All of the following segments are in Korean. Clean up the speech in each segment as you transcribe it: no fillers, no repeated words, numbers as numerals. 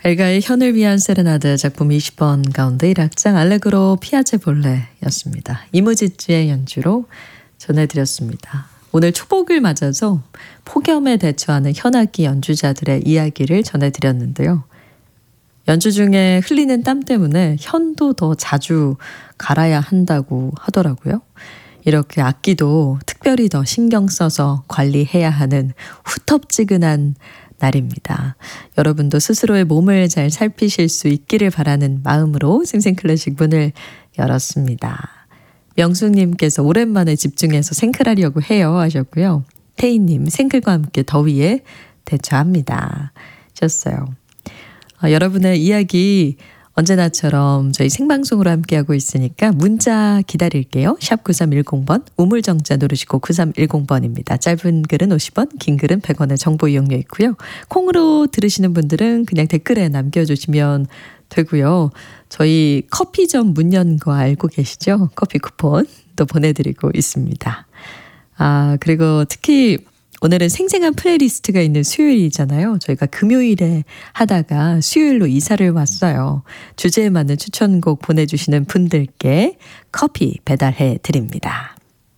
엘가의 현을 위한 세레나드 작품 20번 가운데 1악장 알레그로 피아체 볼레였습니다. 이무지츠의 연주로 전해드렸습니다. 오늘 초복을 맞아서 폭염에 대처하는 현악기 연주자들의 이야기를 전해드렸는데요. 연주 중에 흘리는 땀 때문에 현도 더 자주 갈아야 한다고 하더라고요. 이렇게 악기도 특별히 더 신경 써서 관리해야 하는 후텁지근한 날입니다. 여러분도 스스로의 몸을 잘 살피실 수 있기를 바라는 마음으로 생생클래식 문을 열었습니다. 명숙님께서 오랜만에 집중해서 생클하려고 해요 하셨고요. 태희님 생클과 함께 더위에 대처합니다 하셨어요. 여러분의 이야기 언제나처럼 저희 생방송으로 함께하고 있으니까 문자 기다릴게요. 샵 9310번 우물정자 누르시고 9310번입니다. 짧은 글은 50원, 긴 글은 100원의 정보 이용료 있고요. 콩으로 들으시는 분들은 그냥 댓글에 남겨주시면 되고요. 저희 커피점 문 연 거 알고 계시죠? 커피 쿠폰도 보내드리고 있습니다. 그리고 특히 오늘은 생생한 플레이리스트가 있는 수요일이잖아요. 저희가 금요일에 하다가 수요일로 이사를 왔어요. 주제에 맞는 추천곡 보내주시는 분들께 커피 배달해 드립니다.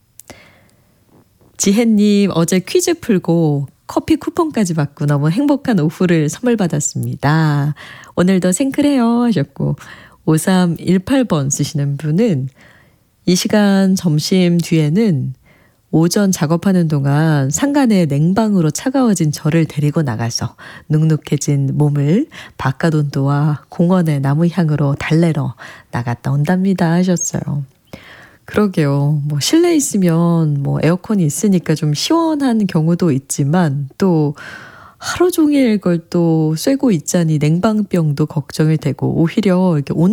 지혜님 어제 퀴즈 풀고 커피 쿠폰까지 받고 너무 행복한 오후를 선물 받았습니다. 오늘도 생클해요 하셨고 5318번 쓰시는 분은 이 시간 점심 뒤에는 오전 작업하는 동안 상간에 냉방으로 차가워진 저를 데리고 나가서 눅눅해진 몸을 바깥 온도와 공원의 나무 향으로 달래러 나갔다 온답니다 하셨어요. 그러게요. 실내에 있으면 에어컨이 있으니까 좀 시원한 경우도 있지만 또 하루 종일 그걸 또 쐬고 있자니 냉방병도 걱정이 되고 오히려 이렇게